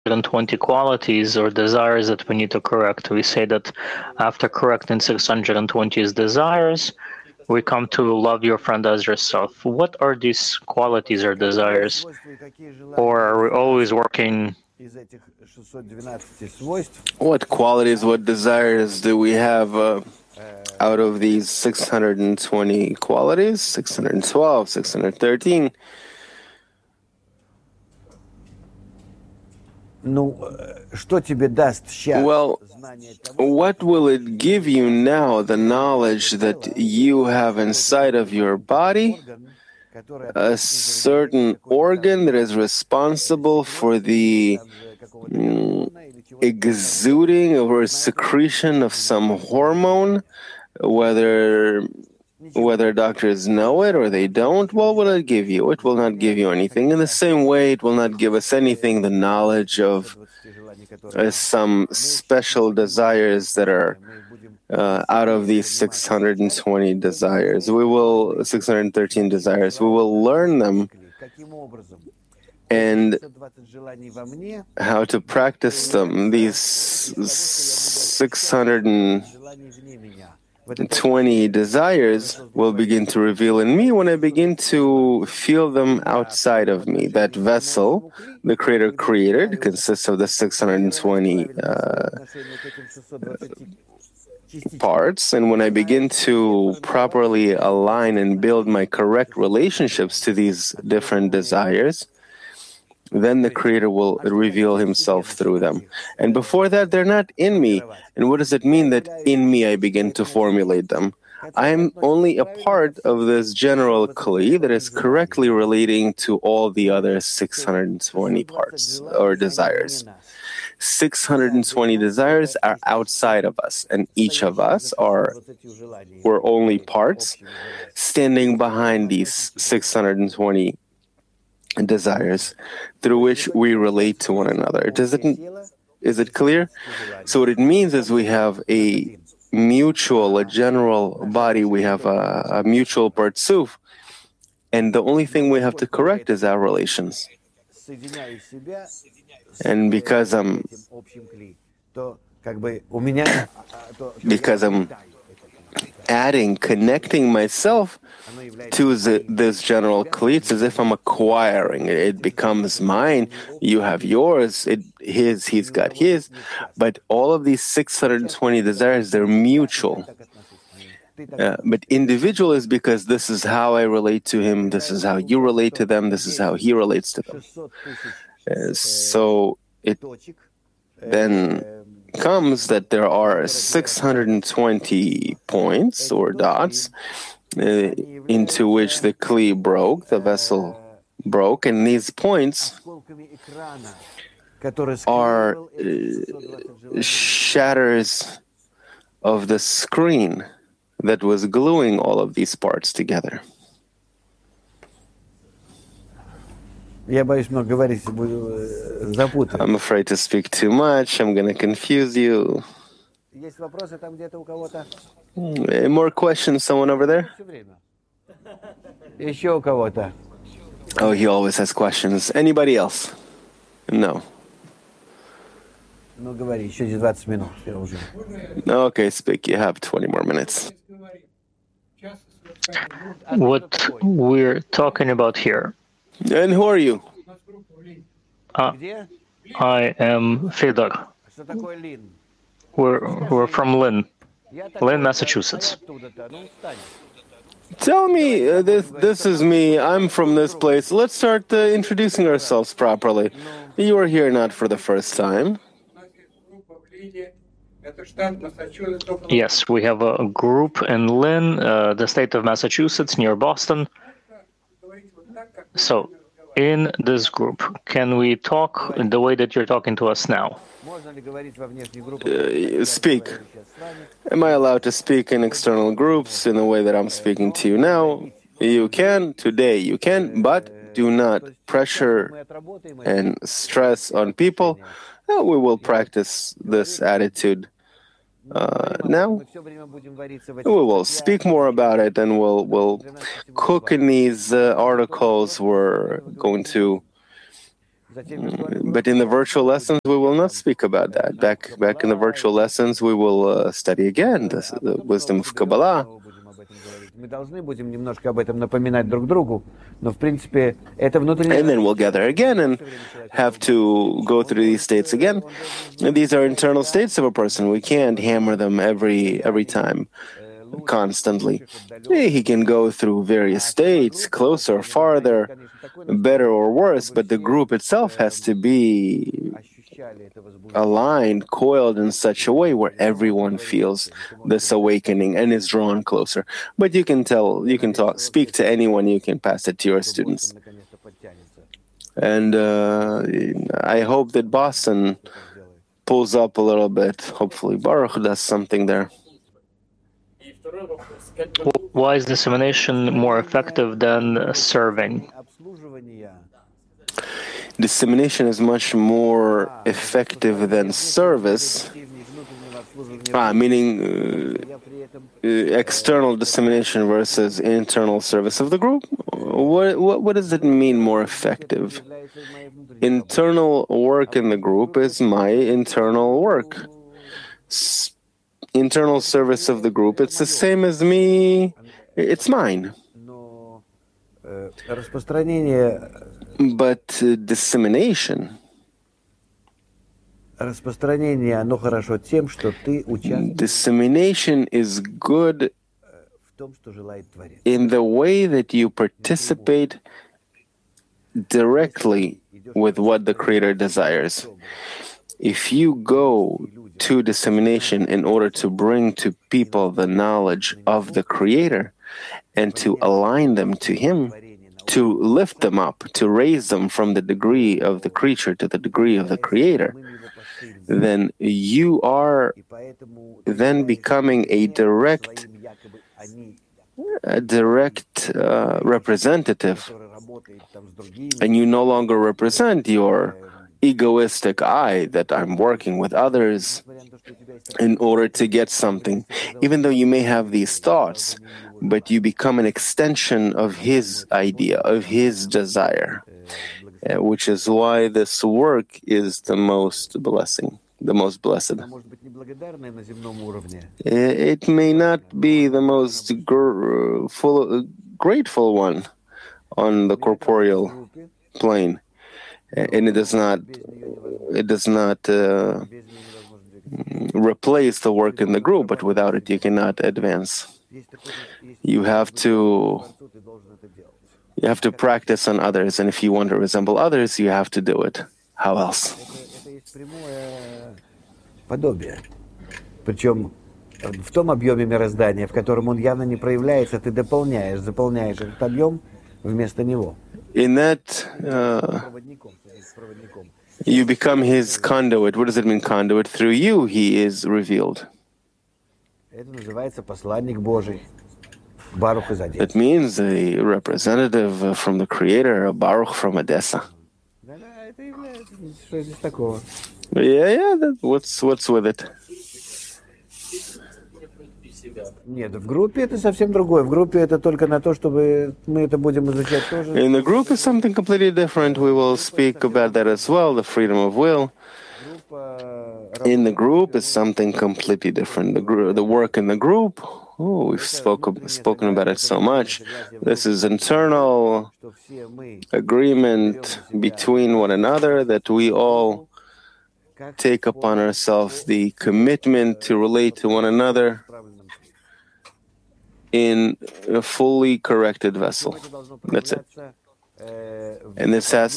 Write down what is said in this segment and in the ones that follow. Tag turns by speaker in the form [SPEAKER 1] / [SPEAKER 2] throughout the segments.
[SPEAKER 1] 620 qualities or desires that we need to correct. We say that after correcting 620 desires, we come to love your friend as yourself. What are these qualities or desires? Or are we always working?
[SPEAKER 2] What qualities, what desires do we have out of these 620 qualities? 612, 613? Well, what will it give you now, the knowledge that you have inside of your body a certain organ that is responsible for the exuding or secretion of some hormone, whether doctors know it or they don't? What will it give you? It will not give you anything. In the same way, it will not give us anything, the knowledge of some special desires that are out of these 620 desires. 613 desires. We will learn them and how to practice them. These 620 desires will begin to reveal in me when I begin to feel them outside of me. That vessel the Creator created consists of the 620 parts, and when I begin to properly align and build my correct relationships to these different desires, then the Creator will reveal Himself through them. And before that, they're not in me. And what does it mean that in me I begin to formulate them? I am only a part of this general Kli that is correctly relating to all the other 620 parts or desires. 620 desires are outside of us, and each of us we're only parts standing behind these 620 desires through which we relate to one another. Is it clear? So what it means is we have a general body, we have a mutual partsuf, and the only thing we have to correct is our relations. And because I'm connecting myself to this general Kli, it's as if I'm acquiring it. It becomes mine. You have yours. He's got his. But all of these 620 desires, they're mutual. But individual is because this is how I relate to him. This is how you relate to them. This is how he relates to them. So it then comes that there are 620 points or dots into which the Kli broke, the vessel broke, and these points are shatters of the screen that was gluing all of these parts together. I'm afraid to speak too much. I'm going to confuse you. More questions? Someone over there? Oh, he always has questions. Anybody else? No. Okay, speak. You have 20 more minutes.
[SPEAKER 1] What we're talking about here.
[SPEAKER 2] And who are you?
[SPEAKER 1] I am Fedor. We're from Lynn, Massachusetts.
[SPEAKER 2] Tell me, this is me. I'm from this place. Let's start introducing ourselves properly. You are here not for the first time.
[SPEAKER 1] Yes, we have a group in Lynn, the state of Massachusetts, near Boston. So, in this group, can we talk in the way that you're talking to us now?
[SPEAKER 2] Speak. Am I allowed to speak in external groups in the way that I'm speaking to you now? You can, today you can, but do not pressure and stress on people. We will practice this attitude now. We will speak more about it, and we'll cook in these articles. We're going to But in the virtual lessons, we will not speak about that. Back in the virtual lessons, we will study again the wisdom of Kabbalah. And then we'll gather again and have to go through these states again. And these are internal states of a person. We can't hammer them every time, constantly. He can go through various states, closer, farther, better or worse, but the group itself has to be aligned, coiled in such a way where everyone feels this awakening and is drawn closer. But you can talk, speak to anyone, you can pass it to your students. And I hope that Boston pulls up a little bit. Hopefully Baruch does something there.
[SPEAKER 1] Why is dissemination more effective than serving?
[SPEAKER 2] Dissemination is much more effective than service, meaning external dissemination versus internal service of the group. What does it mean more effective? Internal work in the group is my internal work. Internal service of the group, it's the same as me, it's mine. But dissemination is good in the way that you participate directly with what the Creator desires. If you go to dissemination in order to bring to people the knowledge of the Creator and to align them to Him, to lift them up, to raise them from the degree of the creature to the degree of the Creator, then you are then becoming a direct representative, and you no longer represent your egoistic I that I'm working with others in order to get something, even though you may have these thoughts, but you become an extension of His idea, of His desire, which is why this work is the most blessing, the most blessed. It may not be the most grateful one on the corporeal plane, and it does not replace the work in the group, but without it you cannot advance. You have to practice on others, and if you want to resemble others, you have to do it. How else?
[SPEAKER 3] Причем в том объеме мироздания, в котором он явно не проявляется, ты заполняешь этот объем вместо него.
[SPEAKER 2] In that, you become His conduit. What does it mean, conduit? Through you, He is revealed.
[SPEAKER 3] Это называется посланник Божий. Baruch из Одессы.
[SPEAKER 2] It means a representative from the Creator, a Baruch from Odessa.
[SPEAKER 3] Да, это является. Что здесь такого?
[SPEAKER 2] Yeah, what's with it?
[SPEAKER 3] Нет, в группе это совсем другое. В группе это только на то, чтобы мы это будем изучать тоже.
[SPEAKER 2] In the group is something completely different. We will speak about that as well, the freedom of will. In the group is something completely different. The work in the group, we've spoken about it so much. This is internal agreement between one another that we all take upon ourselves the commitment to relate to one another in a fully corrected vessel. That's it. And this has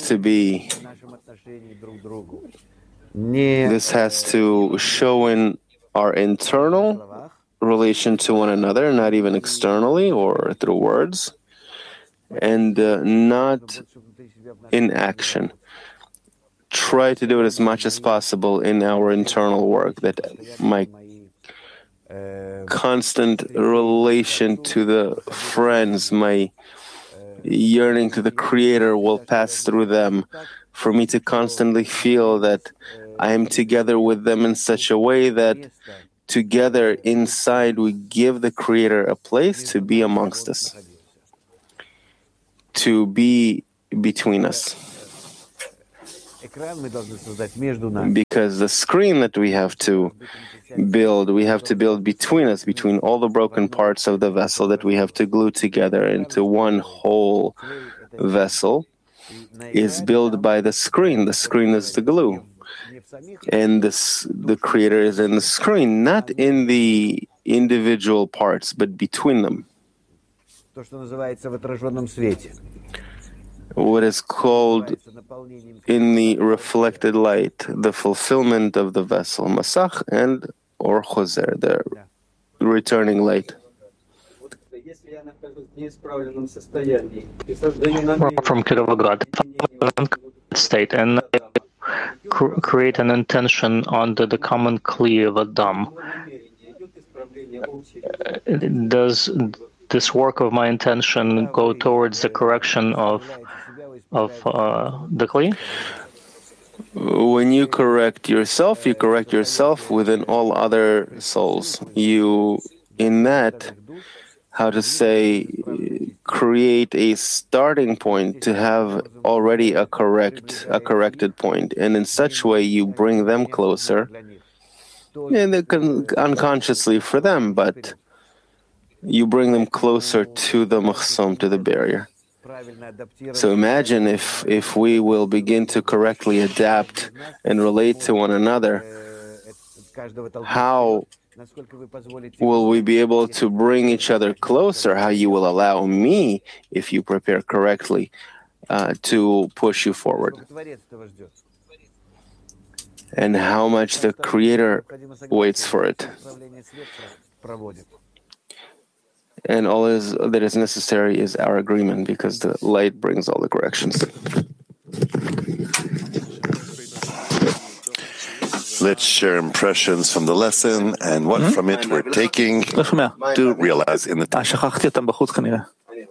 [SPEAKER 2] to show in our internal relation to one another, not even externally or through words, and not in action. Try to do it as much as possible in our internal work, that my constant relation to the friends, my yearning to the Creator will pass through them, for me to constantly feel that I am together with them in such a way that together inside we give the Creator a place to be amongst us, to be between us. Because the screen that we have to build between us, between all the broken parts of the vessel that we have to glue together into one whole vessel, is built by the screen. The screen is the glue. And the Creator is in the screen, not in the individual parts, but between them. What is called in the reflected light, the fulfillment of the vessel, Masach and or Choser, the returning light.
[SPEAKER 1] From Kirovograd state and create an intention under the common Kli of Adam. Does this work of my intention go towards the correction of the Kli?
[SPEAKER 2] When you correct yourself within all other souls. You, in that, how to say, create a starting point to have already a corrected point, and in such way you bring them closer, and unconsciously for them, but you bring them closer to the machsom, to the barrier. So imagine if we will begin to correctly adapt and relate to one another, how will we be able to bring each other closer? How you will allow me, if you prepare correctly, to push you forward. And how much the Creator waits for it. And all that is necessary is our agreement, because the light brings all the corrections.
[SPEAKER 4] Let's share impressions from the lesson and what from it we're taking to realize in the time.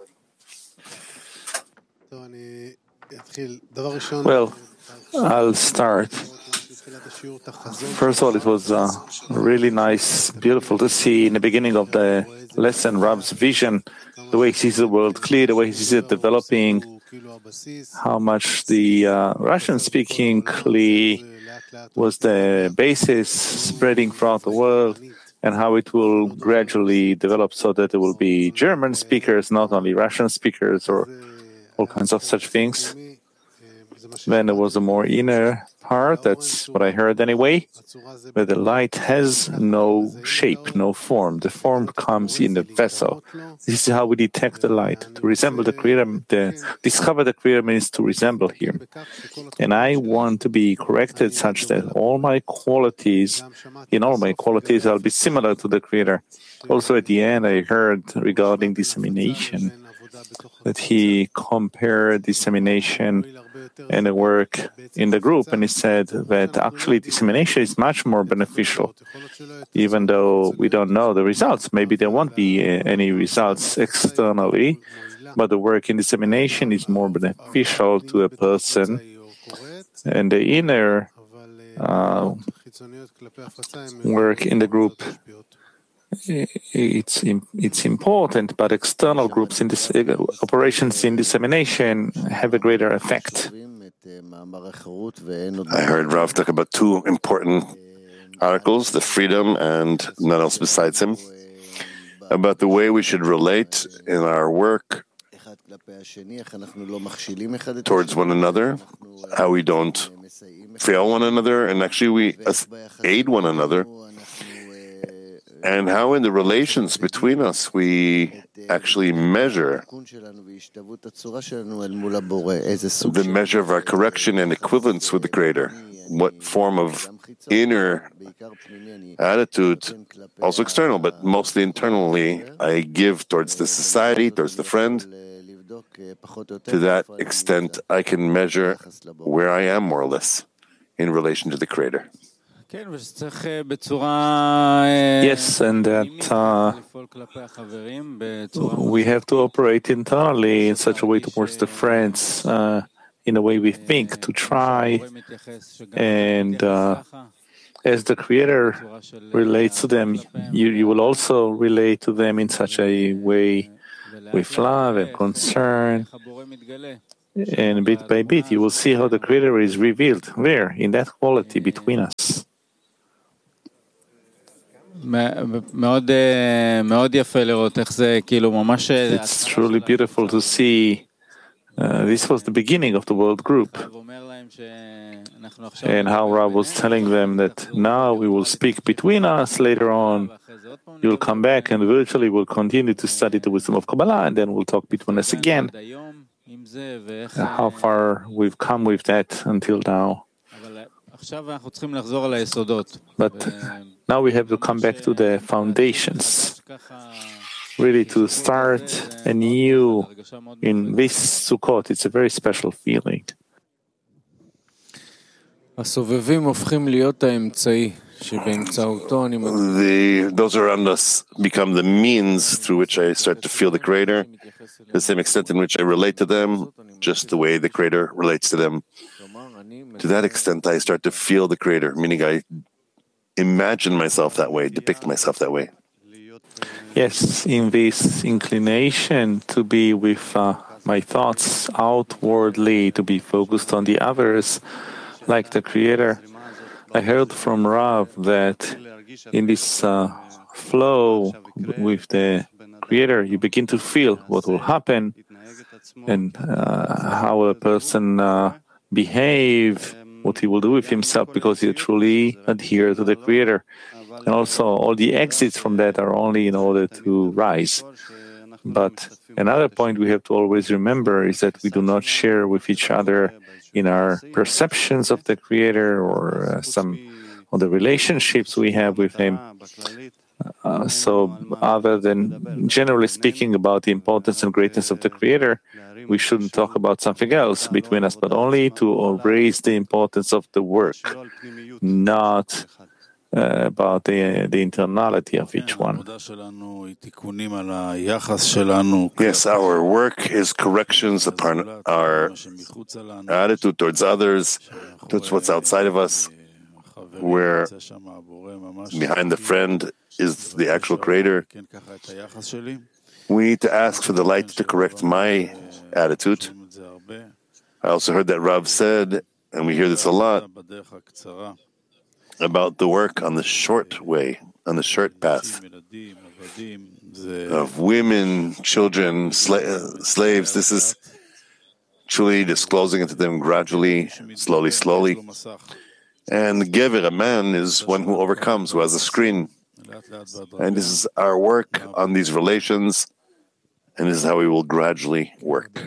[SPEAKER 5] Well, I'll start. First of all, it was really nice, beautiful to see in the beginning of the lesson Rab's vision, the way he sees the world clear, the way he sees it developing, how much the Russian-speaking Kli was the basis spreading throughout the world, and how it will gradually develop so that there will be German speakers, not only Russian speakers, or all kinds of such things. Then there was a more inner part, that's what I heard anyway, where the light has no shape, no form. The form comes in the vessel. This is how we detect the light. To resemble the Creator, discover the Creator means to resemble Him. And I want to be corrected such that in all my qualities, I'll be similar to the Creator. Also at the end, I heard regarding dissemination, that he compared dissemination and the work in the group, and he said that actually dissemination is much more beneficial, even though we don't know the results. Maybe there won't be any results externally, but the work in dissemination is more beneficial to a person, and the inner work in the group, it's important, but external groups in this operations in dissemination have a greater effect.
[SPEAKER 4] I heard Rav talk about two important articles, the freedom and none else besides him, about the way we should relate in our work towards one another, how we don't fail one another, and actually we aid one another, and how in the relations between us we actually measure the measure of our correction and equivalence with the Creator. What form of inner attitude, also external, but mostly internally, I give towards the society, towards the friend. To that extent, I can measure where I am, more or less, in relation to the Creator.
[SPEAKER 5] Yes, and that we have to operate internally in such a way towards the friends, in the way we think, to try, and as the Creator relates to them, you will also relate to them in such a way with love and concern, And bit by bit, you will see how the Creator is revealed. Where? In that quality between us. It's truly beautiful to see. This was the beginning of the world group. And how Rab was telling them that now we will speak between us, later on you will come back and virtually we'll continue to study the wisdom of Kabbalah, and then we'll talk between us again. How far we've come with that until now. But now we have to come back to the foundations, really to start anew in this Sukkot. It's a very special feeling.
[SPEAKER 4] Those around us become the means through which I start to feel the Creator, to the same extent in which I relate to them, just the way the Creator relates to them. To that extent, I start to feel the Creator, meaning I imagine myself that way, depict myself that way.
[SPEAKER 5] Yes, in this inclination to be with my thoughts outwardly, to be focused on the others, like the Creator. I heard from Rav that in this flow with the Creator, you begin to feel what will happen and how a person behave, what he will do with himself, because he truly adheres to the Creator. And also, all the exits from that are only in order to rise. But another point we have to always remember is that we do not share with each other in our perceptions of the Creator or some of the relationships we have with Him. So other than generally speaking about the importance and greatness of the Creator, we shouldn't talk about something else between us, but only to raise the importance of the work, not about the internality of each one.
[SPEAKER 4] Yes, our work is corrections upon our attitude towards others, towards what's outside of us, where behind the friend is the actual Creator. We need to ask for the light to correct my attitude. I also heard that Rav said, and we hear this a lot, about the work on the short way, on the short path of women, children, slaves. This is truly disclosing it to them gradually, slowly. And the Gever, a man, is one who overcomes, who has a screen. And this is our work on these relations, and this is how we will gradually work.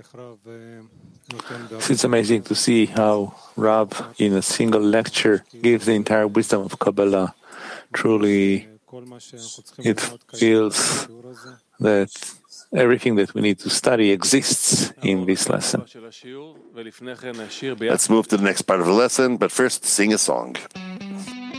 [SPEAKER 5] It's amazing to see how Rav, in a single lecture, gives the entire wisdom of Kabbalah. Truly, it feels that everything that we need to study exists in this lesson.
[SPEAKER 4] Let's move to the next part of the lesson, but first, sing a song.